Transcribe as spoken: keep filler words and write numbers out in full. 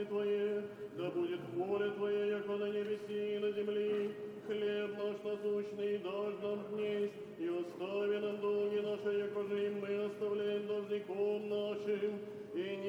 Господи Твое, да будет воля Твоя, яко на небеси и на земли. Хлеб наш насущный дашь нам днесь, и остави нам долг